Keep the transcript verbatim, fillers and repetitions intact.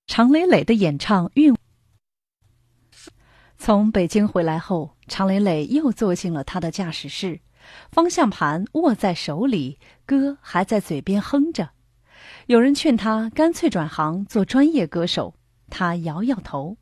常磊磊的演唱韵。从北京回来后，常磊磊又坐进了他的驾驶室，方向盘握在手里，歌还在嘴边哼着。有人劝他干脆转行做专业歌手，他摇摇头。